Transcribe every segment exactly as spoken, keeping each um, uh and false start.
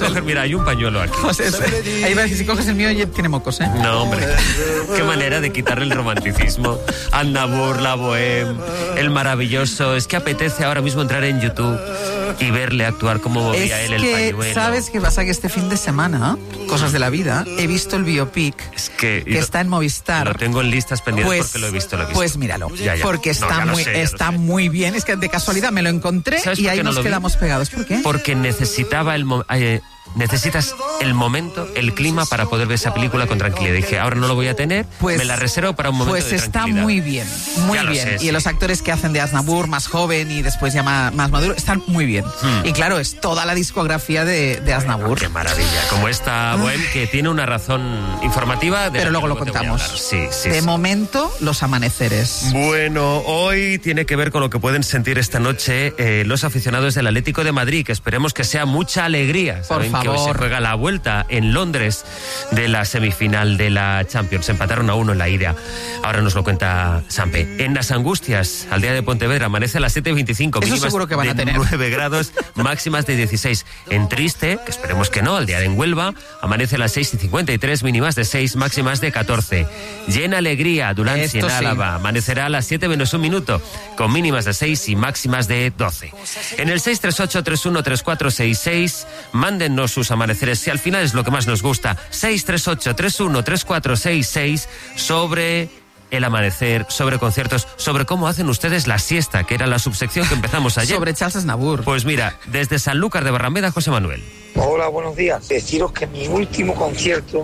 coger, mira, hay un pañuelo aquí. Pues es, ahí va a decir, si coges el mío, ya tiene mocos, ¿eh? No, hombre, qué manera de quitarle el romanticismo. Aznavour, la Bohème, el maravilloso. Es que apetece ahora mismo entrar en YouTube y verle actuar como movía es él el que, pañuelo. ¿sabes qué pasa? Que este fin de semana, cosas de la vida, he visto el biopic es que, que está en Movistar. Lo tengo en listas pendientes pues, porque lo he visto, lo he visto. Pues míralo, ya, ya. porque está, no, ya muy, sé, está muy bien. Es que de casualidad me lo encontré y ahí no nos quedamos vi? pegados. ¿Por qué? Porque necesitaba el momento... Eh, necesitas el momento, el clima para poder ver esa película con tranquilidad. Dije, ahora no lo voy a tener, pues, me la reservo para un momento pues de tranquilidad. Pues está muy bien, muy ya bien. Sé, y sí. los actores que hacen de Aznavour, más joven y después ya más, más maduro, están muy bien. Hmm. Y claro, es toda la discografía de, de Aznavour. Bueno, qué maravilla. Como esta Bohème que tiene una razón informativa. De Pero luego lo luego contamos. Sí, sí, de sí. momento, los amaneceres. Bueno, hoy tiene que ver con lo que pueden sentir esta noche eh, los aficionados del Atlético de Madrid, que esperemos que sea mucha alegría. Saben Por favor. que hoy se juega la vuelta en Londres de la semifinal de la Champions. Empataron a uno en la ida. Ahora nos lo cuenta Sampe. En las Angustias, al día de Pontevedra, amanece a las siete y veinticinco. Eso mínimas seguro que van de a tener. nueve grados, máximas de dieciséis. En Triste, que esperemos que no, al día de en Huelva, amanece a las seis y cincuenta y tres, mínimas de seis, máximas de catorce. Llena Alegría, Dulancia, en Álava, sí. Amanecerá a las siete menos un minuto, con mínimas de seis y máximas de doce. En el seis tres ocho, tres uno tres cuatro seis seis, mándennos sus amaneceres, si al final es lo que más nos gusta. seis tres ocho, tres uno tres cuatro seis seis, sobre el amanecer, sobre conciertos, sobre cómo hacen ustedes la siesta, que era la subsección que empezamos ayer. Sobre Charles Aznavour. Pues mira, desde Sanlúcar de Barrameda, José Manuel. Hola, buenos días. Deciros que mi último concierto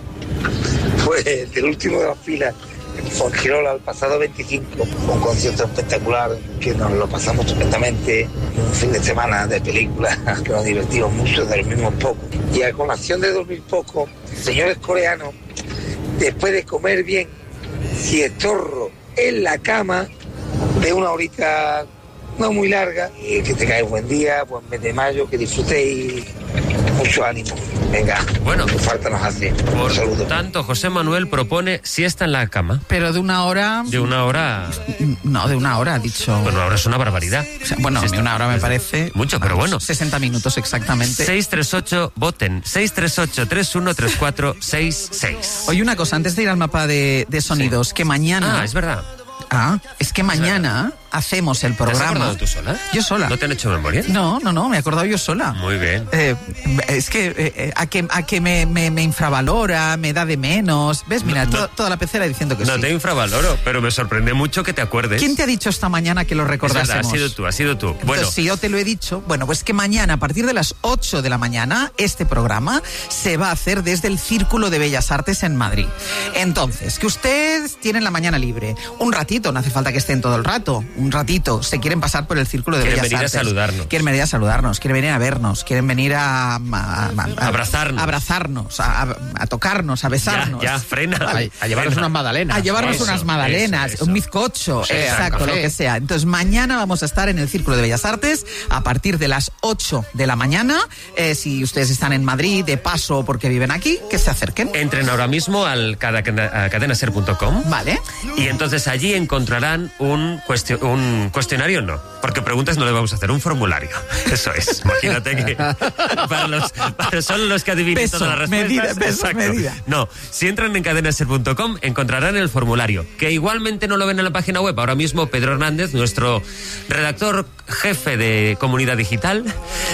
fue el último de las filas en Fuengirola el pasado veinticinco. Un concierto espectacular que nos lo pasamos estupendamente. Un fin de semana de película que nos divertimos mucho, dormimos poco. Y a colación de dormir poco, señores coreanos, después de comer bien, si estorro en la cama de una horita no muy larga, y que tengáis buen día, buen mes de mayo, que disfrutéis, mucho ánimo. Venga, bueno, que falta nos hace. Por Un saludo. tanto, José Manuel propone siesta en la cama. Pero de una hora... De una hora... No, de una hora, ha dicho. Bueno, ahora es una barbaridad. O sea, bueno, a mí una hora me parece... Mucho, pero bueno. sesenta minutos exactamente. seis tres ocho, voten. seis tres ocho, tres uno tres cuatro seis seis. Oye, una cosa, antes de ir al mapa de, de sonidos, sí. que mañana... Ah, es verdad. Ah, es que mañana hacemos el programa. ¿Te has acordado tú sola? Yo sola. ¿No te han hecho memoria? No, no, no, me he acordado yo sola. Muy bien. Eh, es que eh, a que, a que me, me, me infravalora, me da de menos. ¿Ves? Mira, no, to, no, toda la pecera diciendo que no sí. No te infravaloro, pero me sorprende mucho que te acuerdes. ¿Quién te ha dicho esta mañana que lo recordásemos? Es verdad, ha sido tú, ha sido tú. Entonces, bueno. si yo te lo he dicho, bueno, pues que mañana, a partir de las ocho de la mañana, este programa se va a hacer desde el Círculo de Bellas Artes en Madrid. Entonces, que ustedes tienen la mañana libre. Un ratito, no hace falta que estén todo el rato. Un ratito, se quieren pasar por el Círculo de Bellas Artes. Quieren venir a saludarnos. Quieren venir a saludarnos, quieren venir a vernos, quieren venir a... a, a, a abrazarnos. A abrazarnos, a, a, a tocarnos, a besarnos. Ya, ya, frena. Vale. A, a llevarnos unas magdalenas. A llevarnos Eso, unas magdalenas, eso, eso. un bizcocho, Sí, exacto, café. lo que sea. Entonces, mañana vamos a estar en el Círculo de Bellas Artes a partir de las ocho de la mañana. Eh, si ustedes están en Madrid, de paso o porque viven aquí, que se acerquen. Entren ahora mismo al cadenaser punto com. Vale. Y entonces allí encontrarán un, cuestion, un cuestionario, no, porque preguntas no le vamos a hacer, un formulario. Eso es. Imagínate que para los, para solo los que adivinen Peso, todas las respuestas. medida, peso, exacto. medida. No, si entran en cadenaser punto com encontrarán el formulario, que igualmente no lo ven en la página web. Ahora mismo Pedro Hernández, nuestro redactor jefe de Comunidad Digital,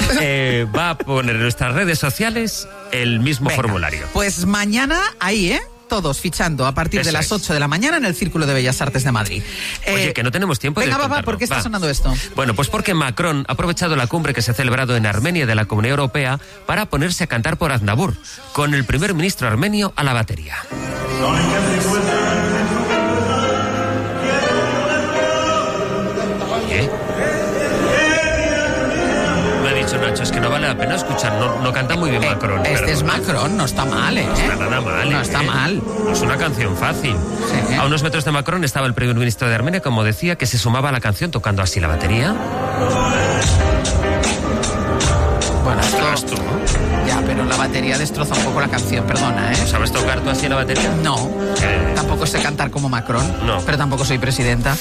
eh, va a poner en nuestras redes sociales el mismo Venga, formulario. Pues mañana ahí, ¿eh? Todos fichando a partir Eso de las es. ocho de la mañana en el Círculo de Bellas Artes de Madrid. Oye, Eh, que no tenemos tiempo venga, de va, va, contarlo. ¿por qué está Va. sonando esto? Bueno, pues porque Macron ha aprovechado la cumbre que se ha celebrado en Armenia de la Comunidad Europea para ponerse a cantar por Aznavour, con el primer ministro armenio a la batería. ¿Qué? Me ha dicho Nacho, es que no vale la pena escuchar, no, no canta muy bien Eh, Macron. este perdona. es Macron, no está mal, ¿eh? No está nada mal. No ¿eh? está mal. No es una canción fácil. Sí. A unos metros de Macron estaba el primer ministro de Armenia, como decía, que se sumaba a la canción tocando así la batería. Bueno, Ostras, esto... tú, ¿no? Ya, pero la batería destroza un poco la canción, perdona, ¿eh? ¿Sabes tocar tú así la batería? No, Eh. tampoco sé cantar como Macron, No. pero tampoco soy presidenta.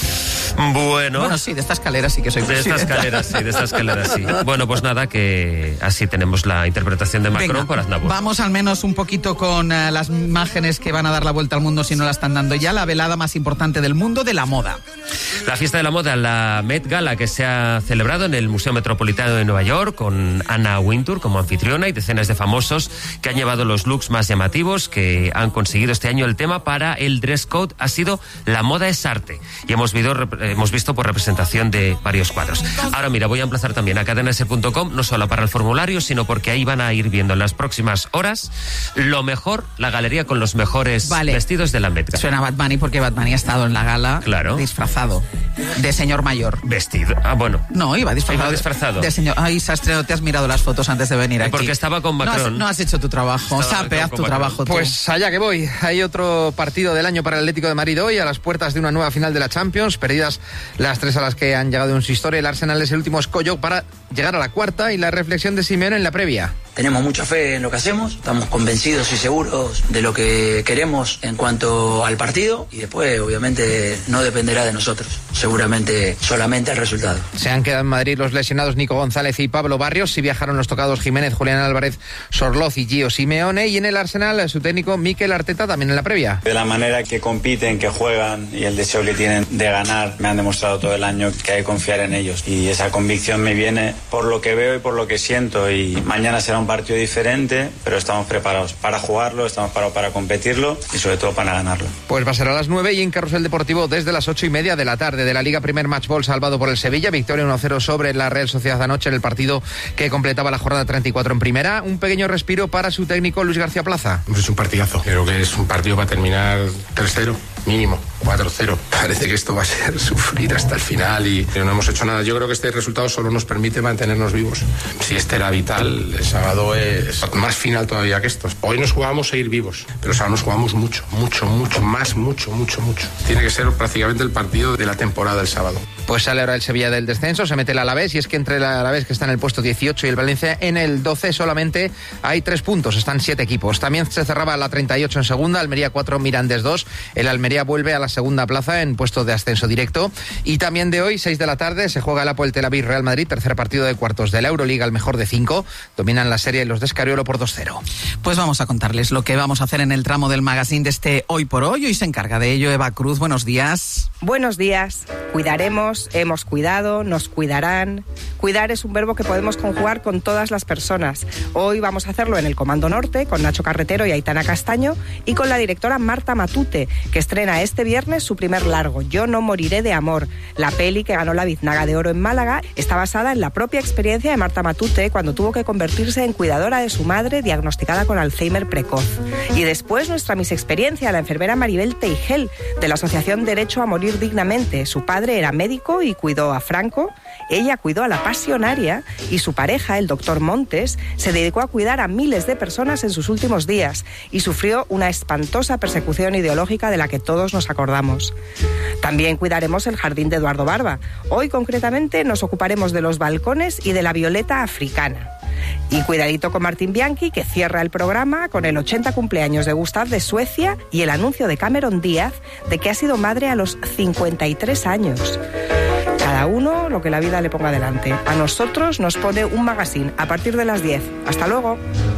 Bueno. Bueno, sí, de esta escalera sí que soy De esta presidenta. escalera, sí, de esta escalera, sí. Bueno, pues nada, que así tenemos la interpretación de Macron Venga, por Aznavour. vamos al menos un poquito con uh, las imágenes que van a dar la vuelta al mundo si no la están dando ya. La velada más importante del mundo de la moda. La fiesta de la moda, la Met Gala, que se ha celebrado en el Museo Metropolitano de Nueva York con Anna Wintour como anfitriona y decenas de famosos que han llevado los looks más llamativos que han conseguido este año. El tema para el dress code ha sido la moda es arte y hemos visto, hemos visto por representación de varios cuadros. Ahora mira, voy a emplazar también a cadena ese punto com, no solo para el formulario, sino porque ahí van a ir viendo en las próximas horas lo mejor, la galería con los mejores Vale. vestidos de la Met Gala. Suena Bad Bunny porque Bad Bunny ha estado en la gala Claro. disfrazado de señor mayor. Vestido. Ah, bueno. No, iba disfrazado. Iba disfrazado. De señor. Ay, Sastre, no te has mirado las fotos antes de venir aquí. Porque estaba con No Macron. has, no has hecho tu trabajo. Estaba Sape, con- haz con tu Macron. trabajo tú. Pues allá que voy. Hay otro partido del año para el Atlético de Madrid hoy, a las puertas de una nueva final de la Champions, perdidas las tres a las que han llegado en su historia. El Arsenal es el último escollo para llegar a la cuarta y la reflexión de Simeone en la previa. Tenemos mucha fe en lo que hacemos, estamos convencidos y seguros de lo que queremos en cuanto al partido y después obviamente no dependerá de nosotros, seguramente solamente el resultado. Se han quedado en Madrid los lesionados Nico González y Pablo Barrios, sí viajaron los tocados Jiménez, Julián Álvarez, Sorloz y Gio Simeone, y en el Arsenal su técnico Mikel Arteta también en la previa. De la manera que compiten, que juegan y el deseo que tienen de ganar, me han demostrado todo el año que hay que confiar en ellos y esa convicción me viene por lo que veo y por lo que siento y mañana será un partido diferente, pero estamos preparados para jugarlo, estamos preparados para competirlo y sobre todo para ganarlo. Pues va a ser a las nueve y en Carrusel Deportivo desde las ocho y media de la tarde. De la Liga Primer Match Ball salvado por el Sevilla, victoria uno cero sobre la Real Sociedad anoche en el partido que completaba la jornada treinta y cuatro en primera. Un pequeño respiro para su técnico Luis García Plaza. Es un partidazo, creo que es un partido para terminar tres cero, mínimo, cuatro cero. Parece que esto va a ser sufrir hasta el final y pero no hemos hecho nada. Yo creo que este resultado solo nos permite mantenernos vivos. Si este era vital, el sábado es más final todavía que estos. Hoy nos jugamos seguir vivos, pero el sábado nos jugamos mucho, mucho, mucho, más, mucho, mucho, mucho. Tiene que ser prácticamente el partido de la temporada el sábado. Pues sale ahora el Sevilla del descenso, se mete el Alavés y es que entre el Alavés que está en el puesto dieciocho y el Valencia en el doce solamente hay tres puntos, están siete equipos. También se cerraba la treinta y ocho en segunda, Almería cuatro, Mirandés dos. El Almería vuelve a la segunda plaza en puesto de ascenso directo. Y también de hoy, seis de la tarde, se juega el Apoel Tel Aviv Real Madrid, tercer partido de cuartos de la Euroliga, el mejor de cinco. Dominan la serie los de Escariolo por dos cero. Pues vamos a contarles lo que vamos a hacer en el tramo del magazine de este Hoy por Hoy. Hoy se encarga de ello Eva Cruz. Buenos días. Buenos días. Cuidaremos, hemos cuidado, nos cuidarán. Cuidar es un verbo que podemos conjugar con todas las personas. Hoy vamos a hacerlo en el Comando Norte con Nacho Carretero y Aitana Castaño y con la directora Marta Matute, que estrena este viernes su primer largo, Yo no moriré de amor. La peli que ganó la Biznaga de Oro en Málaga está basada en la propia experiencia de Marta Matute cuando tuvo que convertirse en cuidadora de su madre diagnosticada con Alzheimer precoz. Y después nuestra Miss Experiencia, la enfermera Maribel Teigel, de la Asociación Derecho a Morir Dignamente. Su padre era médico y cuidó a Franco. Ella cuidó a la pasionaria y su pareja, el doctor Montes, se dedicó a cuidar a miles de personas en sus últimos días y sufrió una espantosa persecución ideológica de la que todos nos acordamos. También cuidaremos el jardín de Eduardo Barba. Hoy concretamente nos ocuparemos de los balcones y de la violeta africana. Y cuidadito con Martín Bianchi, que cierra el programa con el ochenta cumpleaños de Gustav de Suecia y el anuncio de Cameron Díaz de que ha sido madre a los cincuenta y tres años. Cada uno lo que la vida le ponga delante. A nosotros nos pone un magazine a partir de las diez. Hasta luego.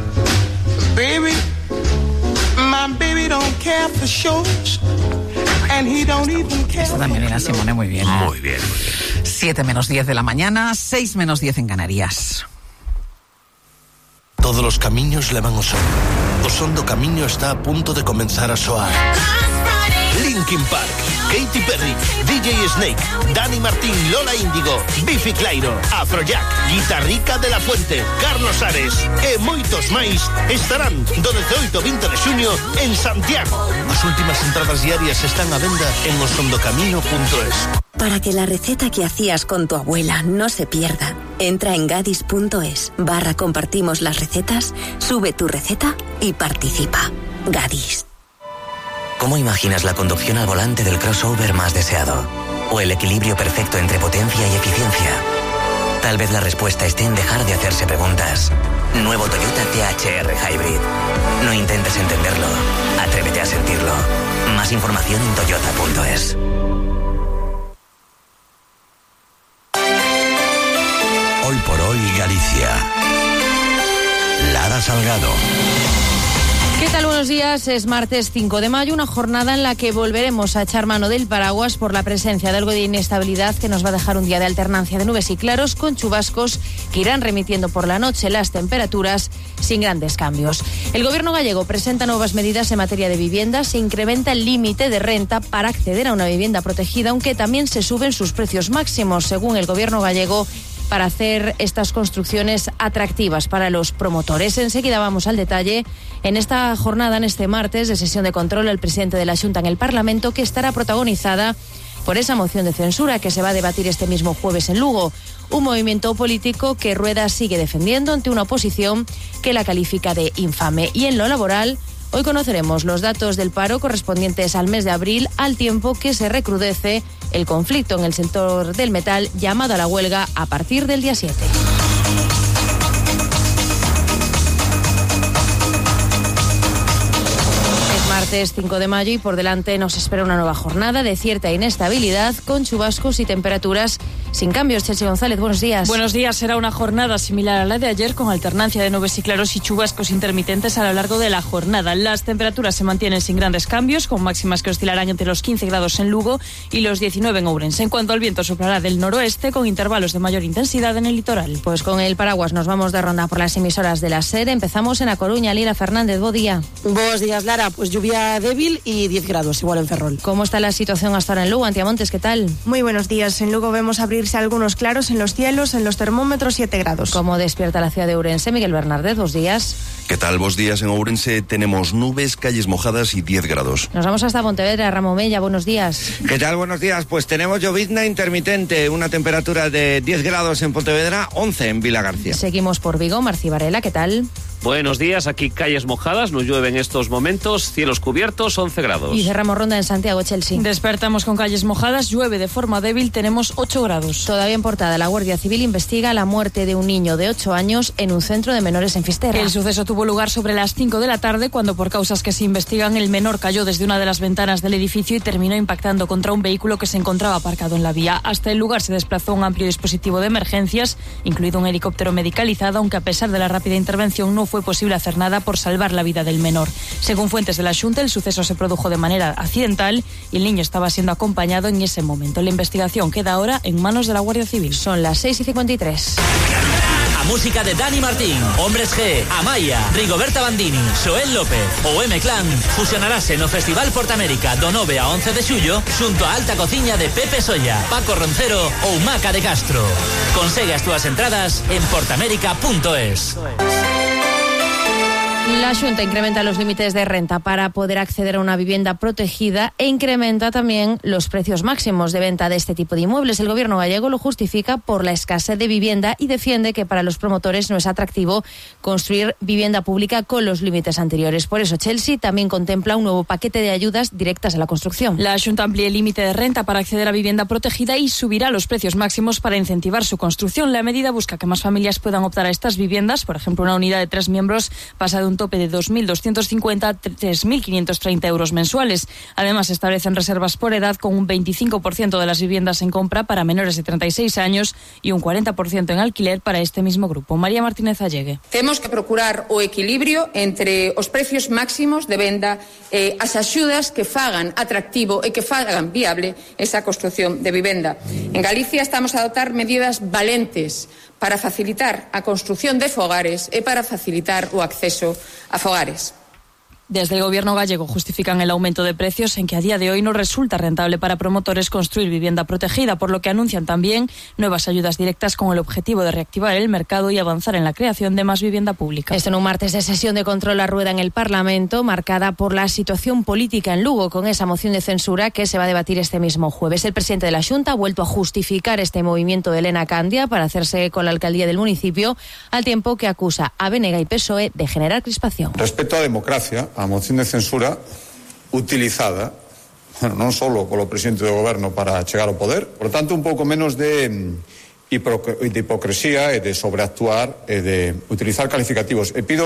Baby, my baby don't care for shows, and he don't even care. Esta también era Simone, muy bien. Muy bien, muy bien. siete menos diez de la mañana, seis menos diez en Canarias. Todos los camiños levan ao son. O son do camiño está a punto de comenzar a soar. Linkin Park, Katy Perry, D J Snake, Dani Martín, Lola Índigo, Biffy Clyro, Afrojack, Guitarrica de la Fuente, Carlos Ares e moitos máis estarán do dezaoito ao vinte de xuño en Santiago. As últimas entradas diarias están a venda en osondocamino punto es. Para que la receta que hacías con tu abuela no se pierda, entra en gadis punto es barra compartimos las recetas, sube tu receta y participa. Gadis. ¿Cómo imaginas la conducción al volante del crossover más deseado? ¿O el equilibrio perfecto entre potencia y eficiencia? Tal vez la respuesta esté en dejar de hacerse preguntas. Nuevo Toyota T H R Hybrid. No intentes entenderlo, atrévete a sentirlo. Más información en toyota punto es. Hoy por hoy Galicia. Lara Salgado. ¿Qué tal? Buenos días. Es martes cinco de mayo, una jornada en la que volveremos a echar mano del paraguas por la presencia de algo de inestabilidad que nos va a dejar un día de alternancia de nubes y claros con chubascos que irán remitiendo por la noche las temperaturas sin grandes cambios. El gobierno gallego presenta nuevas medidas en materia de vivienda. Se incrementa el límite de renta para acceder a una vivienda protegida, aunque también se suben sus precios máximos, según el gobierno gallego, para hacer estas construcciones atractivas para los promotores. Enseguida vamos al detalle. En esta jornada, en este martes de sesión de control, el presidente de la Xunta en el Parlamento, que estará protagonizada por esa moción de censura que se va a debatir este mismo jueves en Lugo. Un movimiento político que Rueda sigue defendiendo ante una oposición que la califica de infame. Y en lo laboral, hoy conoceremos los datos del paro correspondientes al mes de abril, al tiempo que se recrudece el conflicto en el sector del metal, llamado a la huelga a partir del día siete. Es martes cinco de mayo y por delante nos espera una nueva jornada de cierta inestabilidad, con chubascos y temperaturas sin cambios. Chelsea González, buenos días. Buenos días. Será una jornada similar a la de ayer, con alternancia de nubes y claros y chubascos intermitentes a lo largo de la jornada. Las temperaturas se mantienen sin grandes cambios, con máximas que oscilarán entre los quince grados en Lugo y los diecinueve en Ourense. En cuanto al viento, soplará del noroeste con intervalos de mayor intensidad en el litoral. Pues con el paraguas nos vamos de ronda por las emisoras de la SER. Empezamos en A Coruña. Lira Fernández, buen día. Buenos días, Lara. Pues lluvia débil y diez grados, igual en Ferrol. ¿Cómo está la situación hasta ahora en Lugo? Antiamontes, ¿qué tal? Muy buenos días. En Lugo vemos abrirse algunos claros en los cielos, en los termómetros siete grados. ¿Cómo despierta la ciudad de Ourense? Miguel Bernardez, dos días. ¿Qué tal? Buenos días. En Ourense tenemos nubes, calles mojadas y diez grados. Nos vamos hasta Pontevedra. Ramón Mella, buenos días. ¿Qué tal? Buenos días. Pues tenemos llovizna intermitente, una temperatura de diez grados en Pontevedra, once en Vilagarcía. Seguimos por Vigo. Marci Varela, ¿qué tal? Buenos días, aquí calles mojadas, no llueve en estos momentos, cielos cubiertos, once grados. Y cerramos ronda en Santiago, Chelsea. Despertamos con calles mojadas, llueve de forma débil, tenemos ocho grados. Todavía en portada, la Guardia Civil investiga la muerte de un niño de ocho años en un centro de menores en Fisterra. El suceso tuvo lugar sobre las cinco de la tarde, cuando por causas que se investigan, el menor cayó desde una de las ventanas del edificio y terminó impactando contra un vehículo que se encontraba aparcado en la vía. Hasta el lugar se desplazó un amplio dispositivo de emergencias, incluido un helicóptero medicalizado, aunque a pesar de la rápida intervención no fue posible hacer nada por salvar la vida del menor. Según fuentes de la Xunta, el suceso se produjo de manera accidental y el niño estaba siendo acompañado en ese momento. La investigación queda ahora en manos de la Guardia Civil. Son las seis y cincuenta y tres. A música de Dani Martín, Hombres G, Amaya, Rigoberta Bandini, Xoel López o M-Clan fusionarase no Festival Portamérica do nove a once de xullo xunto a Alta Cociña de Pepe Solla, Paco Roncero ou Maca de Castro. Consegue as túas entradas en portamérica punto es. La Xunta incrementa los límites de renta para poder acceder a una vivienda protegida e incrementa también los precios máximos de venta de este tipo de inmuebles. El gobierno gallego lo justifica por la escasez de vivienda y defiende que para los promotores no es atractivo construir vivienda pública con los límites anteriores. Por eso Chelsea también contempla un nuevo paquete de ayudas directas a la construcción. La Xunta amplía el límite de renta para acceder a vivienda protegida y subirá los precios máximos para incentivar su construcción. La medida busca que más familias puedan optar a estas viviendas. Por ejemplo, una unidad de tres miembros pasa de un tope de dos mil doscientos cincuenta a tres mil quinientos treinta euros mensuales. Además, se establecen reservas por edad con un veinticinco por ciento de las viviendas en compra para menores de treinta y seis años y un cuarenta por ciento en alquiler para este mismo grupo. María Martínez Allegue. Temos que procurar o equilibrio entre os precios máximos de venda e as axudas que fagan atractivo e que fagan viable esa construción de vivenda. En Galicia estamos a adoptar medidas valentes para facilitar a construción de fogares e para facilitar o acceso a fogares. Desde el gobierno gallego justifican el aumento de precios en que a día de hoy no resulta rentable para promotores construir vivienda protegida, por lo que anuncian también nuevas ayudas directas con el objetivo de reactivar el mercado y avanzar en la creación de más vivienda pública. Esto en un martes de sesión de control a rueda en el Parlamento, marcada por la situación política en Lugo, con esa moción de censura que se va a debatir este mismo jueves. El presidente de la Xunta ha vuelto a justificar este movimiento de Elena Candia para hacerse con la alcaldía del municipio, al tiempo que acusa a Bénega y P S O E de generar crispación. Respecto a democracia, a moción de censura utilizada, bueno, non só polo presidente do goberno para chegar ao poder, por tanto un pouco menos de de hipocresía e de sobreactuar e de utilizar calificativos. E pido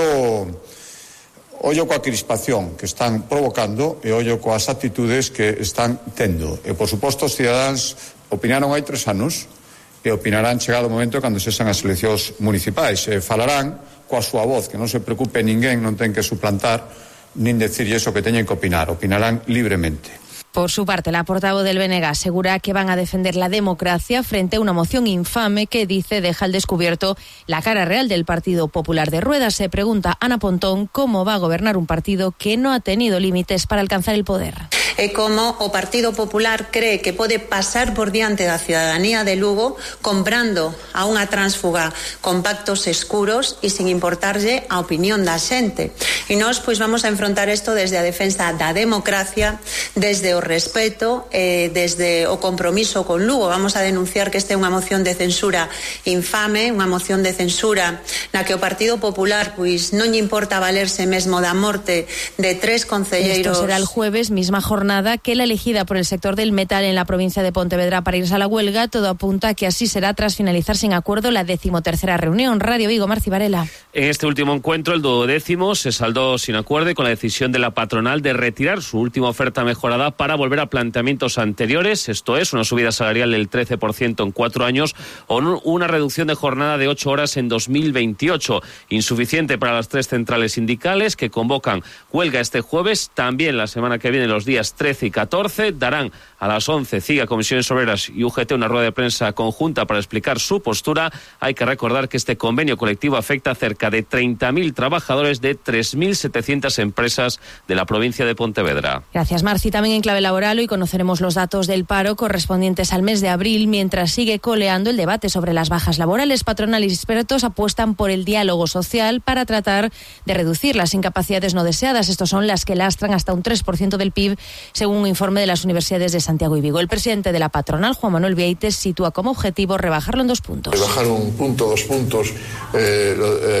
ollo coa crispación que están provocando e ollo coas actitudes que están tendo. E, por suposto, os cidadáns opinaron hai tres anos e opinarán chegado o momento cando sexan as eleccións municipais. E falarán coa súa voz, que non se preocupe ninguén, non ten que suplantar nin decirlle eso que teñen que opinar. Opinarán libremente. Por su parte, la portavoz del B N G asegura que van a defender la democracia frente a una moción infame que dice deja al descubierto la cara real del Partido Popular de Rueda. Se pregunta Ana Pontón cómo va a gobernar un partido que no ha tenido límites para alcanzar el poder. E como o Partido Popular cree que pode pasar por diante da ciudadanía de Lugo comprando a unha tránsfuga con pactos escuros e sin importarlle a opinión da xente. E nós pois vamos a enfrontar isto desde a defensa da democracia, desde o respeto, eh, desde o compromiso con Lugo. Vamos a denunciar que esta é unha moción de censura infame, unha moción de censura na que o Partido Popular pois non lle importa valerse mesmo da morte de tres concelleiros. Esto será el jueves, misma jornada que la elegida por el sector del metal en la provincia de Pontevedra para irse a la huelga. Todo apunta a que así será tras finalizar sin acuerdo la decimotercera reunión. Radio Vigo, Marci Varela. En este último encuentro, el duodécimo, se saldó sin acuerdo y con la decisión de la patronal de retirar su última oferta mejorada para volver a planteamientos anteriores, esto es, una subida salarial del trece por ciento en cuatro años o una reducción de jornada de ocho horas en dos mil veintiocho. Insuficiente para las tres centrales sindicales que convocan huelga este jueves, también la semana que viene los días trece y catorce, darán a las once C I G A, Comisiones Obreras y U G T una rueda de prensa conjunta para explicar su postura. Hay que recordar que este convenio colectivo afecta a cerca de treinta mil trabajadores de tres mil setecientas empresas de la provincia de Pontevedra. Gracias, Marci. También en clave laboral hoy conoceremos los datos del paro correspondientes al mes de abril, mientras sigue coleando el debate sobre las bajas laborales. Patronal y expertos apuestan por el diálogo social para tratar de reducir las incapacidades no deseadas. Estos son las que lastran hasta un tres por ciento del P I B, según un informe de las universidades de Santiago y Vigo. El presidente de la patronal, Juan Manuel Vieites, sitúa como objetivo rebajarlo en dos puntos. Rebajar un punto, dos puntos, eh,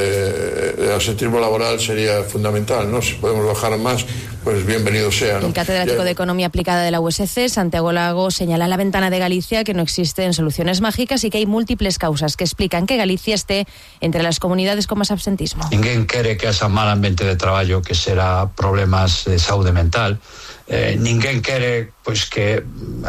eh, el asentismo laboral sería fundamental, ¿no? Si podemos bajar más, pues bienvenido sea, ¿no? El catedrático de Economía Aplicada de la U S C, Santiago Lago, señala en la ventana de Galicia que no existen soluciones mágicas y que hay múltiples causas que explican que Galicia esté entre las comunidades con más absentismo. Ninguén quere que esa mal ambiente de traballo que será problemas de saúde mental. Eh, ninguén quere pois que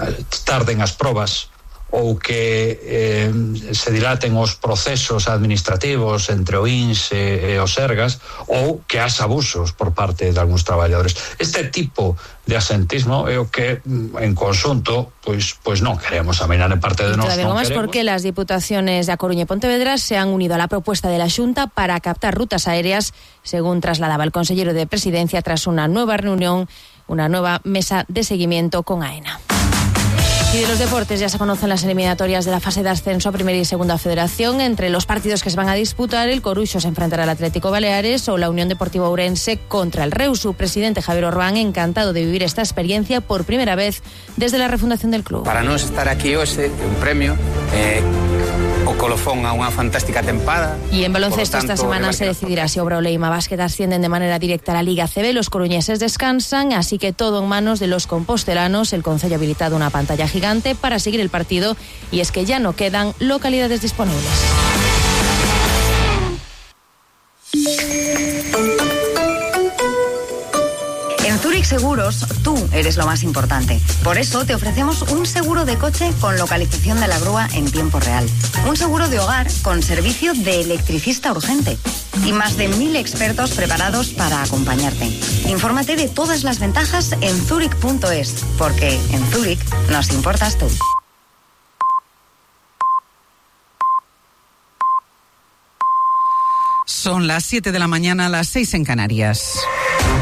tarden as probas ou que eh, se dilaten os procesos administrativos entre o I N S e, e o Sergas, ou que haxa abusos por parte de algúns traballadores. Este tipo de asentismo é o que en conxunto pois pois non queremos, a mirar en parte de nós non más queremos. Porque las diputaciones de A Coruña y Pontevedra se han unido a la propuesta de la Xunta para captar rutas aéreas, según trasladaba el consejero de Presidencia tras una nueva reunión, una nueva mesa de seguimiento con AENA. Y de los deportes ya se conocen las eliminatorias de la fase de ascenso a Primera y Segunda Federación. Entre los partidos que se van a disputar, el Coruxo se enfrentará al Atlético Baleares o la Unión Deportiva Ourense contra el Reus. Su presidente Javier Orbán, encantado de vivir esta experiencia por primera vez desde la refundación del club. Para nós estar aquí hoxe, un premio, eh, o colofón a unha fantástica tempada. Y en baloncesto tanto, esta semana se decidirá si Obra o Leima Basket ascienden de manera directa a la Liga C B. Los coruñeses descansan, así que todo en manos de los compostelanos. El concello ha habilitado una pantalla gigante para seguir el partido y es que ya no quedan localidades disponibles. En Zurich Seguros, tú eres lo más importante. Por eso te ofrecemos un seguro de coche con localización de la grúa en tiempo real. Un seguro de hogar con servicio de electricista urgente. Y más de mil expertos preparados para acompañarte. Infórmate de todas las ventajas en zurich punto es, porque en Zurich nos importas tú. Son las siete de la mañana, las seis en Canarias.